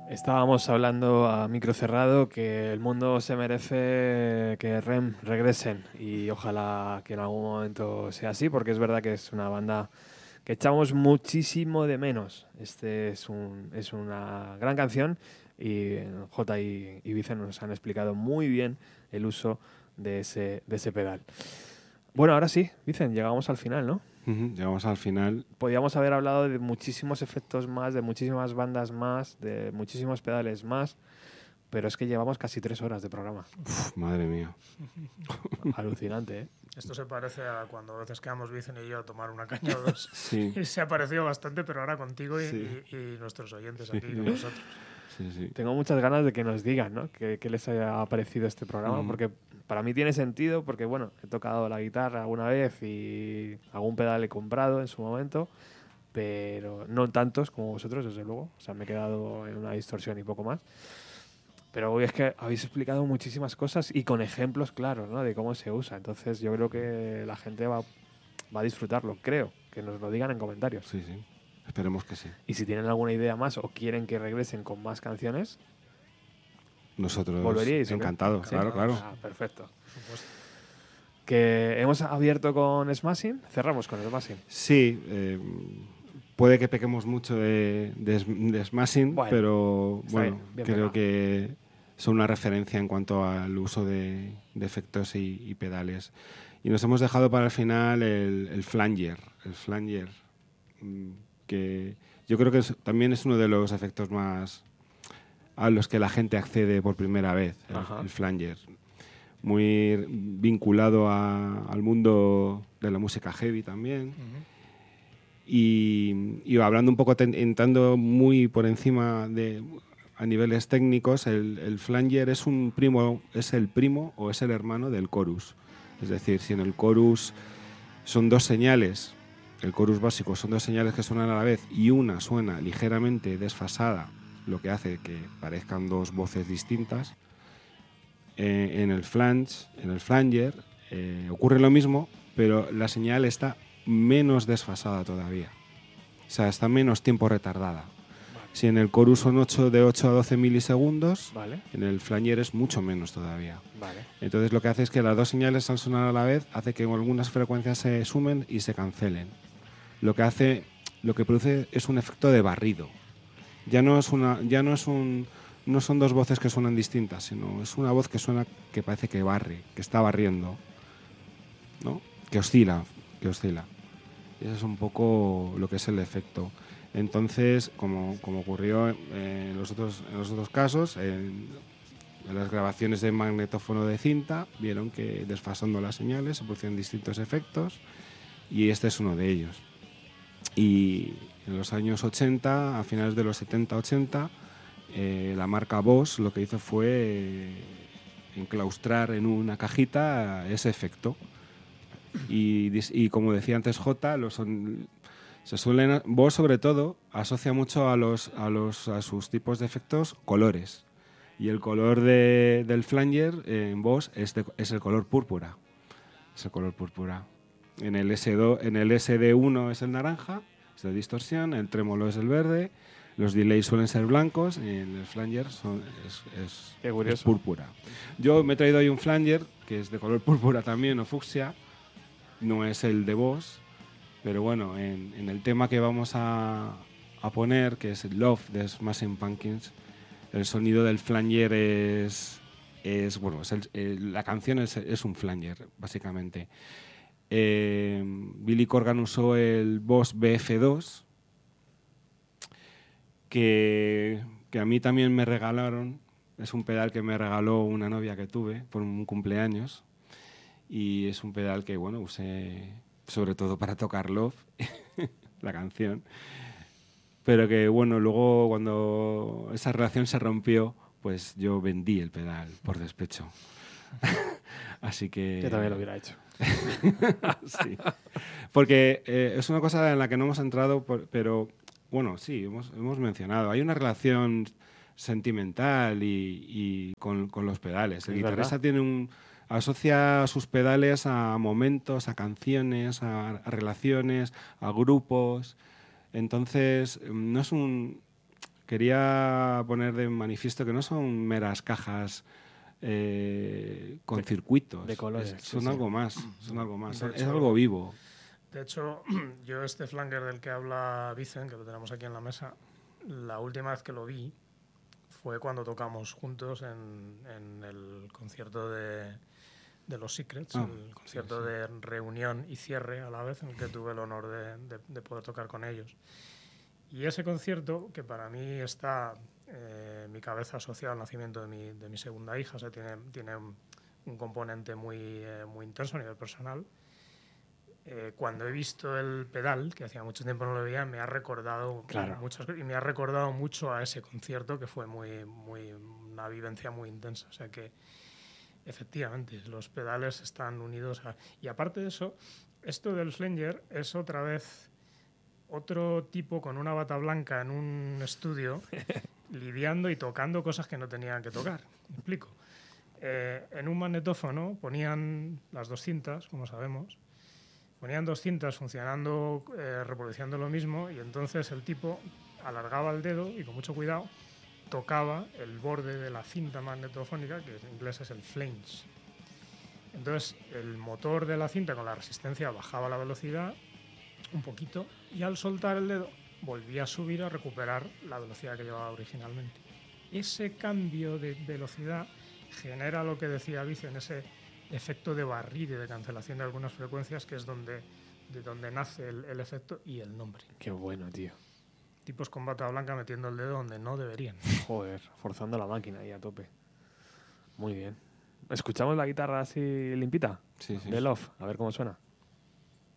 Estábamos hablando a micro cerrado que el mundo se merece que REM regresen y ojalá que en algún momento sea así, porque es verdad que es una banda que echamos muchísimo de menos. Es una gran canción y J y Vicen nos han explicado muy bien el uso de ese pedal. Bueno, ahora sí, Vicen, llegamos al final, ¿no? Llegamos al final. Podíamos haber hablado de muchísimos efectos más, de muchísimas bandas más, de muchísimos pedales más, pero es que llevamos casi 3 horas de programa. Uf, madre mía. Alucinante, ¿eh? Esto se parece a cuando a veces quedamos Vicen y yo a tomar una caña o dos. Sí. Y se ha parecido bastante, pero ahora contigo Sí. y nuestros oyentes aquí con nosotros. Sí, sí. Tengo muchas ganas de que nos digan, ¿no? ¿Qué les haya parecido este programa? Porque para mí tiene sentido, porque bueno, he tocado la guitarra alguna vez y algún pedal he comprado en su momento, pero no tantos como vosotros, desde luego. O sea, me he quedado en una distorsión y poco más. Pero hoy es que habéis explicado muchísimas cosas y con ejemplos claros, ¿no? De cómo se usa. Entonces yo creo que la gente va a disfrutarlo, creo. Que nos lo digan en comentarios. Sí, sí. Esperemos que sí. Y si tienen alguna idea más o quieren que regresen con más canciones, nosotros volveríais. encantados, ¿Sí? claro. Ah, perfecto. Por supuesto. Que hemos abierto con Smashing, cerramos con Smashing. Sí, puede que pequemos mucho de Smashing, Bueno, pero bueno, bien creo pegado. que son una referencia en cuanto al uso de efectos y pedales. Y nos hemos dejado para el final el flanger. El flanger, que yo creo que también es uno de los efectos más a los que la gente accede por primera vez, el flanger. Muy vinculado al mundo de la música heavy también. Y hablando un poco, entrando muy por encima a niveles técnicos, el flanger es el primo o es el hermano del chorus. Es decir, si en el chorus son dos señales, el chorus básico son dos señales que suenan a la vez y una suena ligeramente desfasada, lo que hace que parezcan dos voces distintas, en el flanger ocurre lo mismo, pero la señal está menos desfasada todavía. O sea, está menos tiempo retardada. Si en el chorus son de 8 a 12 milisegundos, en el flanger es mucho menos todavía. Entonces lo que hace es que las dos señales al sonar a la vez hace que algunas frecuencias se sumen y se cancelen. Lo que produce es un efecto de barrido. No son dos voces que suenan distintas, sino es una voz que suena que parece que barre, que está barriendo, ¿no? Que oscila. Y eso es un poco lo que es el efecto. Entonces, como ocurrió en los otros casos, en las grabaciones de magnetófono de cinta, vieron que desfasando las señales se producían distintos efectos y este es uno de ellos. Y en los años 80, a finales de los 70-80, la marca Boss lo que hizo fue enclaustrar en una cajita ese efecto. Y como decía antes J, Boss sobre todo asocia mucho a sus tipos de efectos colores. Y el color del flanger en Boss es el color púrpura. Es el color púrpura. En el SD1 es el naranja, es de distorsión, el trémolo es el verde, los delays suelen ser blancos y en el flanger es púrpura. Yo me he traído ahí un flanger que es de color púrpura también, o fucsia, no es el de Boss, pero bueno, en el tema que vamos a poner, que es el Love de Smashing Pumpkins, el sonido del flanger la canción es un flanger, básicamente. Billy Corgan usó el Boss BF2, que a mí también me regalaron. Es un pedal que me regaló una novia que tuve por un cumpleaños y es un pedal que usé sobre todo para tocar Love, la canción, pero que luego cuando esa relación se rompió, pues yo vendí el pedal por despecho. Así que... Yo también lo hubiera hecho. Sí. Porque es una cosa en la que no hemos entrado, pero bueno, sí, hemos mencionado. Hay una relación sentimental y con los pedales. El guitarrista asocia sus pedales a momentos, a canciones, a relaciones, a grupos. Entonces, no es quería poner de manifiesto que no son meras cajas con circuitos. De colores. Son algo más. Son algo más. De Es hecho, algo vivo. De hecho, yo este flanger del que habla Vicen, que lo tenemos aquí en la mesa, la última vez que lo vi fue cuando tocamos juntos en el concierto de los Secrets, el concierto de reunión y cierre a la vez, en el que tuve el honor de poder tocar con ellos. Y ese concierto, que para mí está en mi cabeza asociado al nacimiento de mi segunda hija, o sea, tiene un componente muy intenso a nivel personal. Cuando he visto el pedal, que hacía mucho tiempo no lo veía, me ha recordado y me ha recordado mucho a ese concierto, que fue una vivencia muy intensa. O sea que, efectivamente, los pedales están unidos y aparte de eso, esto del flanger es otra vez otro tipo con una bata blanca en un estudio lidiando y tocando cosas que no tenían que tocar. ¿Me explico? En un magnetófono ponían las dos cintas, como sabemos. Ponían dos cintas funcionando, reproduciendo lo mismo, y entonces el tipo alargaba el dedo y con mucho cuidado tocaba el borde de la cinta magnetofónica, que en inglés es el flange. Entonces el motor de la cinta con la resistencia bajaba la velocidad un poquito y al soltar el dedo volvía a subir a recuperar la velocidad que llevaba originalmente. Ese cambio de velocidad genera lo que decía Vicen, ese efecto de barrir y de cancelación de algunas frecuencias, que es de donde nace el efecto y el nombre. Qué bueno, tío. Tipos con bata blanca metiendo el dedo donde no deberían. Joder, forzando la máquina ahí a tope. Muy bien. ¿Escuchamos la guitarra así limpita? Sí, sí. De Love, a ver cómo suena.